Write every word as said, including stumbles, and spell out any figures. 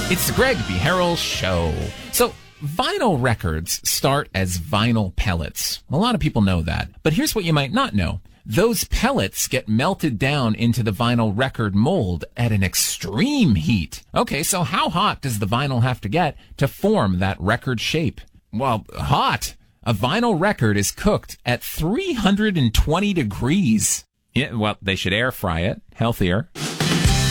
It's the Greg B. Harrell Show. So, vinyl records start as vinyl pellets. A lot of people know that. But here's what you might not know. Those pellets get melted down into the vinyl record mold at an extreme heat. Okay, so how hot does the vinyl have to get to form that record shape? Well, hot. A vinyl record is cooked at three hundred twenty degrees. Yeah, well, they should air fry it. Healthier.